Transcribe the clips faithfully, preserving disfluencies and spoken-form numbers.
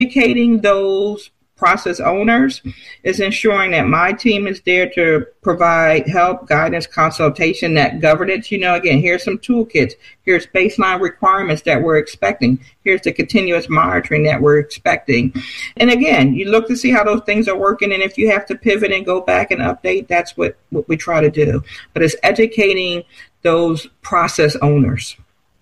educating those process owners is ensuring that my team is there to provide help, guidance, consultation, that governance. You know, again, here's some toolkits. Here's baseline requirements that we're expecting. Here's the continuous monitoring that we're expecting. And again, you look to see how those things are working. And if you have to pivot and go back and update, that's what, what we try to do. But it's educating those process owners.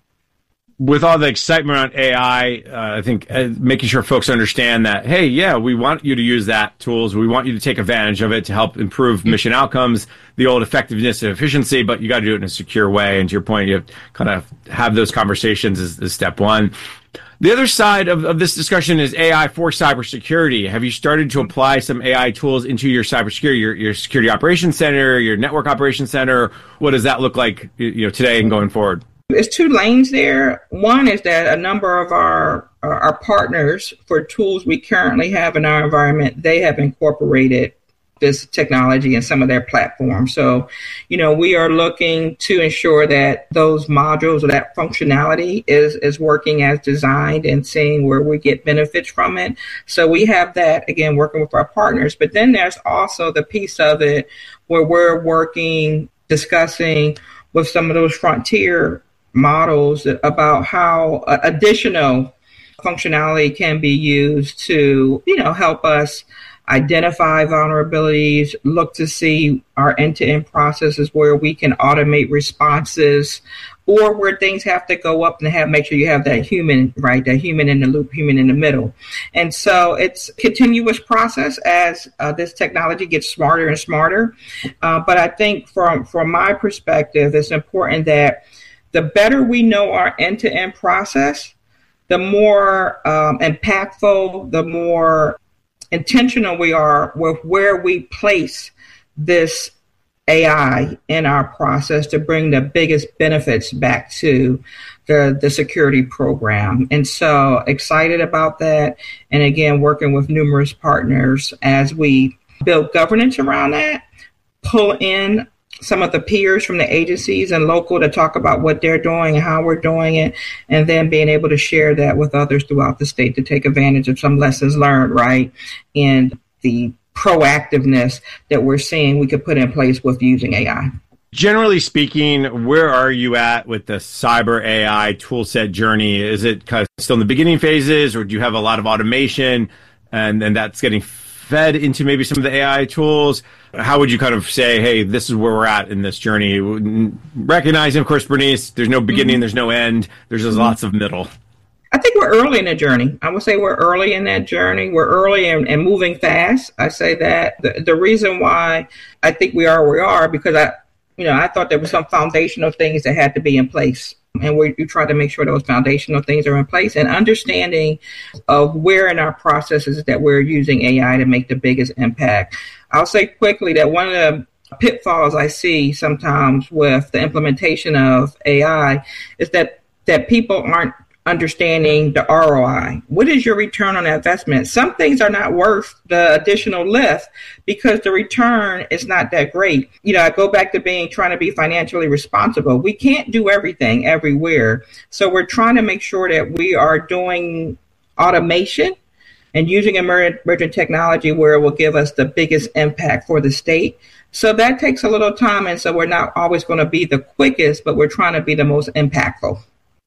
With all the excitement around A I, uh, I think uh, making sure folks understand that, hey, yeah, we want you to use that tools. We want you to take advantage of it to help improve mission outcomes, the old effectiveness and efficiency, but you got to do it in a secure way. And to your point, you have to kind of have those conversations is, is step one. The other side of, of this discussion is A I for cybersecurity. Have you started to apply some A I tools into your cybersecurity, your, your security operations center, your network operations center? What does that look like, you know, today and going forward? There's two lanes there. One is that a number of our our partners for tools we currently have in our environment, they have incorporated this technology in some of their platforms. So, you know, we are looking to ensure that those modules or that functionality is, is working as designed and seeing where we get benefits from it. So we have that, again, working with our partners. But then there's also the piece of it where we're working, discussing with some of those frontier models about how additional functionality can be used to, you know, help us identify vulnerabilities, look to see our end-to-end processes where we can automate responses, or where things have to go up and have make sure you have that human, right, that human in the loop, human in the middle. And so it's a continuous process as uh, this technology gets smarter and smarter. Uh, but I think from, from my perspective, it's important that the better we know our end-to-end process, the more um, impactful, the more intentional we are with where we place this A I in our process to bring the biggest benefits back to the, the security program. And so excited about that. And again, working with numerous partners as we build governance around that, pull in some of the peers from the agencies and local to talk about what they're doing and how we're doing it, and then being able to share that with others throughout the state to take advantage of some lessons learned, right? And the proactiveness that we're seeing we could put in place with using A I. Generally speaking, where are you at with the cyber A I toolset journey? Is it kind of still in the beginning phases, or do you have a lot of automation and, and that's getting fed into maybe some of the A I tools? How would you kind of say, hey, this is where we're at in this journey? Recognizing, of course, Bernice, there's no beginning, mm-hmm. there's no end. There's just mm-hmm. lots of middle. I think we're early in the journey. I would say we're early in that journey. We're early and, and moving fast. I say that. The, the reason why I think we are where we are, because I, you know, I thought there were some foundational things that had to be in place. And we, we try to make sure those foundational things are in place, and understanding of where in our processes that we're using A I to make the biggest impact. I'll say quickly that one of the pitfalls I see sometimes with the implementation of A I is that, that people aren't understanding the R O I. What is your return on investment? Some things are not worth the additional lift because the return is not that great. You know, I go back to being trying to be financially responsible. We can't do everything everywhere. So we're trying to make sure that we are doing automation and using emerging technology where it will give us the biggest impact for the state. So that takes a little time. And so we're not always going to be the quickest, but we're trying to be the most impactful.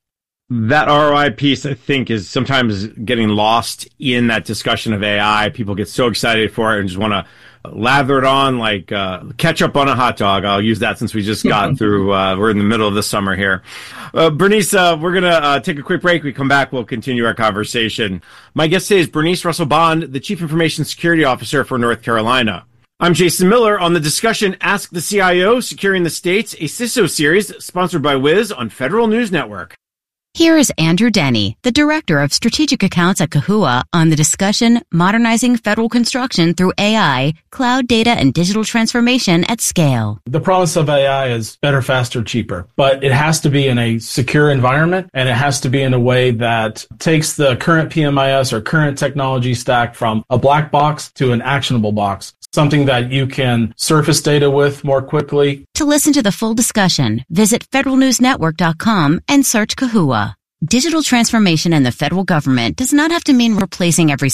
That R O I piece, I think, is sometimes getting lost in that discussion of A I. People get so excited for it and just want to lather it on like uh, ketchup on a hot dog. I'll use that since we just got through. Uh, we're in the middle of the summer here. Uh, Bernice, uh, we're going to uh, take a quick break. We come back, we'll continue our conversation. My guest today is Bernice Russell Bond, the Chief Information Security Officer for North Carolina. I'm Jason Miller on the discussion Ask the C I O, Securing the States, a C I S O series sponsored by Wiz on Federal News Network. Here is Andrew Denny, the Director of Strategic Accounts at Kahua, on the discussion Modernizing Federal Construction Through A I, Cloud Data and Digital Transformation at Scale. The promise of A I is better, faster, cheaper, but it has to be in a secure environment, and it has to be in a way that takes the current P M I S or current technology stack from a black box to an actionable box, something that you can surface data with more quickly. To listen to the full discussion, visit federal news network dot com and search Kahua. Digital transformation in the federal government does not have to mean replacing every